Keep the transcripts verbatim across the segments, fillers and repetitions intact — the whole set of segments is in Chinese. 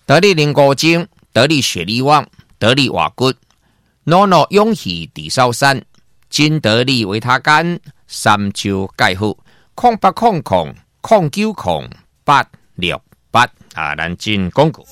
得力灵骨精、得力雪力旺、得力瓦骨、诺诺永喜地烧山、金得力维他干、三周钙护、空八空空空九空八六八啊，咱进广告。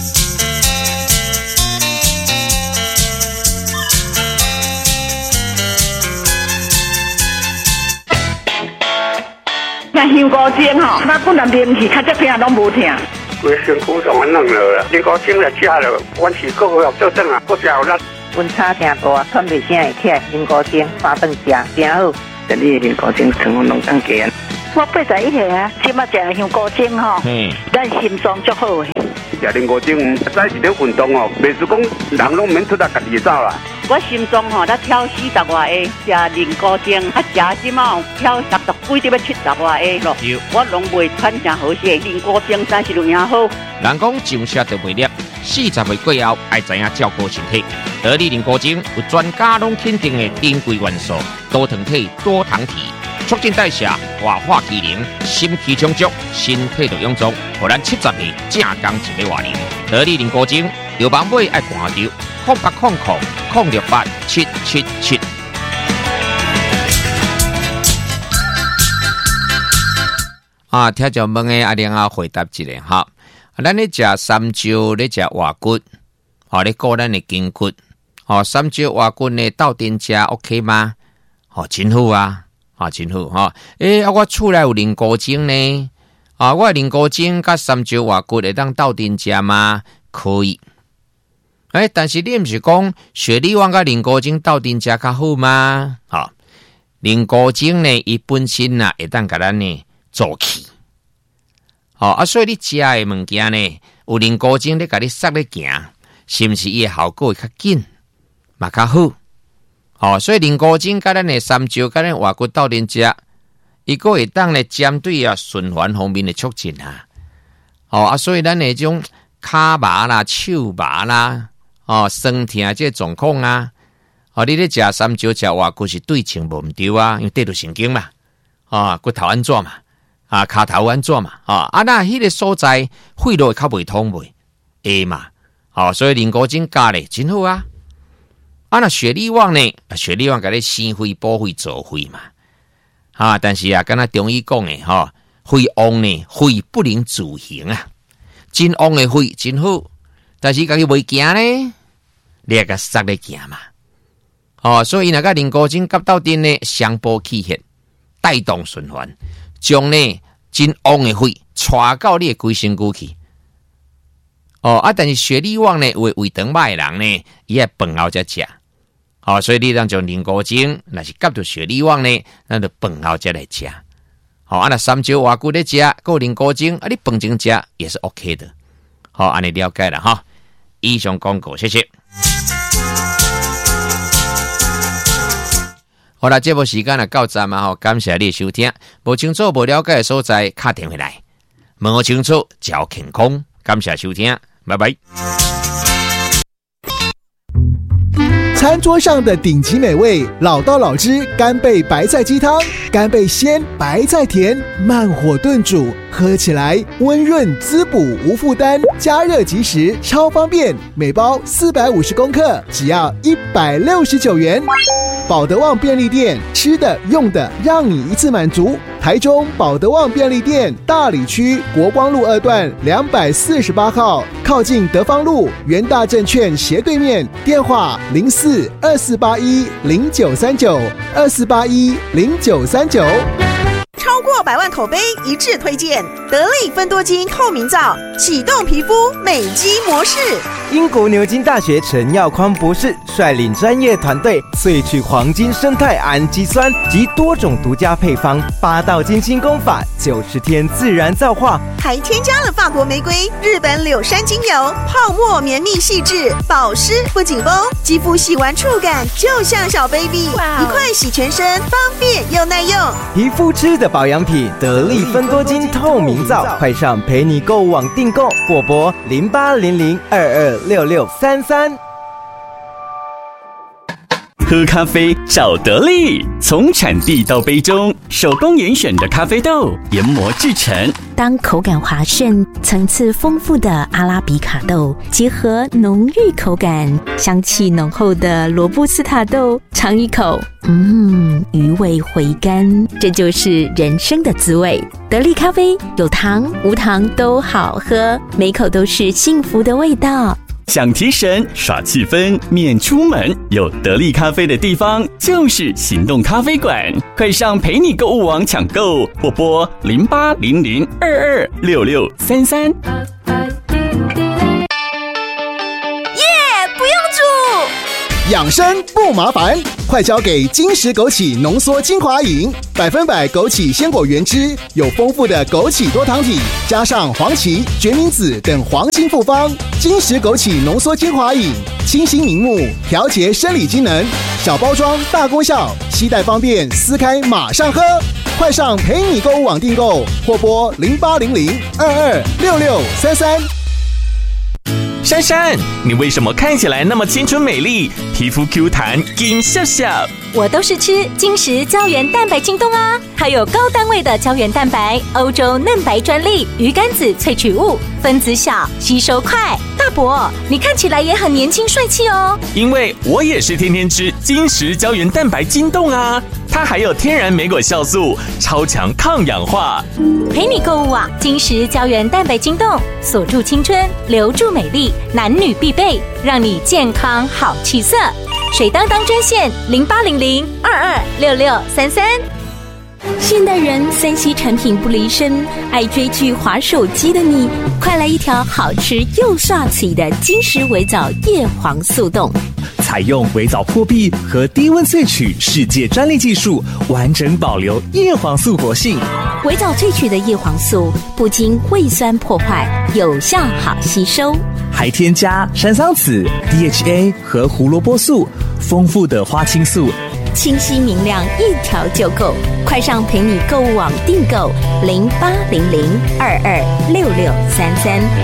那香菇精吼，那本来啉起，较这片拢无疼。 规身躯上安弄了，香菇精来食了，阮是个个做正啊，个食有力。 温差挺大，喘袂声会起来，香菇精三顿食，真好。 这里香菇精成分拢更加。 我八十一岁啊，即马食香菇精吼，咱心脏足好诶。 食香菇精，再是咧运动哦，袂是讲人拢免出来家己走啦。 我心脏吼，才跳四十外下，食香菇精，啊食即马跳十十几，得要七十外下咯。我拢袂喘成好势，香菇精真是有影好。 人讲上车就袂累，四十岁过后爱知影照顾身体。得力香菇精有专家拢肯定的珍贵元素，多糖体、多糖体，促进代谢、活化机能、心气充足，身体就臃肿，互咱七十岁正刚一个活龄。得力香菇精，有网买爱看着，空八空空空六八七七七。啊，听众问的阿玲啊，回答一下哈。咱咧食三椒，咧食瓦骨，哦，咧顾咱的筋骨，哦，三椒瓦骨呢斗阵食 OK 吗？哦，真好啊，啊，真好哈。诶、欸，啊，我厝内有灵菇精呢，啊，我灵菇精甲三椒瓦骨会当斗阵食吗？可以。诶、欸，但是你毋是讲雪力旺甲灵菇精斗阵食较好吗？好，灵菇精呢，伊本身啊会当甲咱呢做气。哦啊，所以你食的物件呢，有灵菇精咧，甲你塞咧行，是毋是伊的效果会较紧，嘛较好？哦，所以灵菇精甲咱的三椒、甲咱瓦骨斗阵食，伊个会当咧针对啊循环方面的促进啊。哦啊，所以咱那种骹麻啦、手麻啦、哦酸痛这状况啊，哦你咧食三椒、食瓦骨是对称无毋对啊，因为对着神经嘛，啊骨头安怎嘛？啊，骹头安怎嘛？啊，啊那迄个所在血路会较袂通袂会嘛？哦，所以灵菇精加咧真好啊！啊那雪力旺呢？雪力旺甲你生肺补肺做肺嘛？啊，但是啊，敢若中医讲诶，吼，肺旺呢，肺不能自行啊，真旺诶肺真好，但是家己袂行呢，你也甲塞咧行嘛？哦，所以那个灵菇精甲斗阵呢，相补气血，带动循环。将呢真旺的肺带到你的规身躯去，哦啊！但是血力旺呢，胃胃肠歹的人呢，伊爱饭后才食，哦，所以你当将灵菇精，若是夹到血力旺呢，咱就饭后才来食，好、哦、啊！那三椒瓦骨咧食，够灵菇精啊，你饭前食也是 OK 的，好、哦，安尼了解了哈。以上广告，谢谢。好啦，节目时间啊到站嘛吼，感谢你的收听。无清楚、无了解的所在，打电话来，问我清楚，照健康。感谢收听，拜拜。 餐桌上的顶级美味，老道老汁干贝白菜鸡汤，干贝鲜，白菜甜，慢火炖煮，喝起来温润滋补无负担，加热即食，超方便。每包四百五十公克，只要一百六十九元。保德旺便利店，吃的用的让你一次满足。台中保德旺便利店大里区国光路二段两百四十八号，靠近德芳路元大证券斜对面。电话零四二四八一零九三九二四八一零九三九。 超过百万口碑一致推荐得力芬多精透明皂，启动皮肤美肌模式。 英国牛津大学陈耀匡博士率领专业团队萃取黄金生态氨基酸及多种独家配方，八道金星功法，九十天自然皂化， 还添加了法国玫瑰、日本柳杉精油，泡沫绵密细致，保湿不紧绷，肌肤洗完触感就像小 baby， 一块洗全身，方便又耐用。 皮肤吃的保养品得力芬多精透明皂，快上陪你购物网订购，或拨零八零零二二六六三三。 喝咖啡找得力，从产地到杯中，手工严选的咖啡豆研磨制成。 当口感滑顺、层次丰富的阿拉比卡豆结合浓郁口感、香气浓厚的罗布斯塔豆，尝一口，嗯，余味回甘，这就是人生的滋味。得力咖啡有糖无糖都好喝，每口都是幸福的味道。 想提神耍气氛免出门，有得力咖啡的地方就是行动咖啡馆，快上陪你购物网抢购，或拨零八零零二二六六三三。 耶，不用煮。 养生不麻烦，快交给金石枸杞浓缩精华饮，百分百枸杞鲜果原汁，有丰富的枸杞多糖体，加上黄芪、决明子等黄金复方。金石枸杞浓缩精华饮，清新明目，调节生理机能，小包装大功效，携带方便，撕开马上喝。快上陪你购物网订购，或拨零八零零二二六六三三。 珊珊，你为什么看起来那么青春美丽，皮肤 Q 弹，金笑笑？ 我都是吃金石胶原蛋白晶冻啊，它有高单位的胶原蛋白，欧洲嫩白专利，鱼肝子萃取物，分子小，吸收快。大伯，你看起来也很年轻帅气哦。 因为我也是天天吃金石胶原蛋白晶冻啊，它还有天然莓果酵素，超强抗氧化。 陪你购物啊，金石胶原蛋白晶冻，锁住青春，留住美丽，男女必备，让你健康好气色。水当当专线零八零零二二六六三三。 现代人三 C 产品不离身，爱追剧滑手机的你，快来一条好吃又刷嘴的金石微藻叶黄素冻。 采用微藻破壁和低温萃取世界专利技术，完整保留叶黄素活性。 微藻萃取的叶黄素不经胃酸破坏，有效好吸收， 还添加山桑子、D H A 和胡萝卜素，丰富的花青素， 清晰明亮，一条就够。快上陪你购物网订购零八零零二二六六三三。